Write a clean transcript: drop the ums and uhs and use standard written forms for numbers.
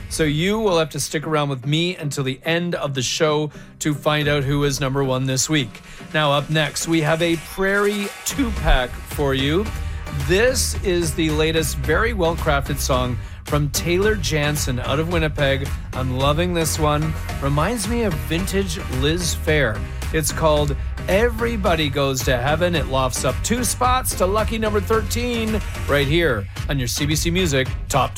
So you will have to stick around with me until the end of the show to find out who is number one this week. Now, up next, we have a Prairie 2-pack for you. This is the latest, very well-crafted song from Taylor Jansen out of Winnipeg. I'm loving this one. Reminds me of vintage Liz Phair. It's called Everybody Goes to Heaven. It lofts up 2 spots to lucky number 13 right here on your CBC Music Top 20.